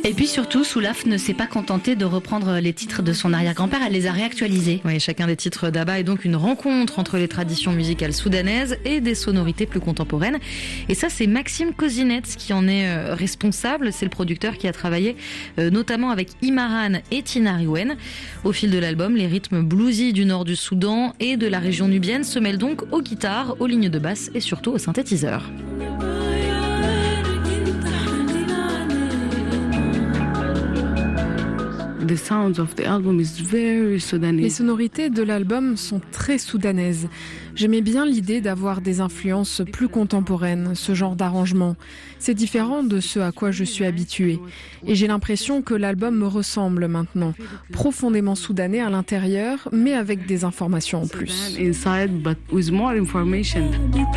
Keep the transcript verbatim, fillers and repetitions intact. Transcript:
Et puis surtout, Soulaf ne s'est pas contentée de reprendre les titres de son arrière-grand-père, elle les a réactualisés. Oui, chacun des titres d'Abba est donc une rencontre entre les traditions musicales soudanaises et des sonorités plus contemporaines. Et ça, c'est Maxime Kozinets qui en est euh, responsable. C'est le producteur qui a travaillé euh, notamment avec Imaran et Tina Riwen. Au fil de l'album, les rythmes bluesy du nord du Soudan et de la région nubienne se mêlent donc aux guitares, aux lignes de basse et surtout aux synthétiseurs. The sounds of the album is very Sudanese. Les sonorités de l'album sont très soudanaises. J'aimais bien l'idée d'avoir des influences plus contemporaines, ce genre d'arrangement. C'est différent de ce à quoi je suis habituée. Et j'ai l'impression que l'album me ressemble maintenant. Profondément soudanais à l'intérieur, mais avec des informations en plus. Inside, but with more information.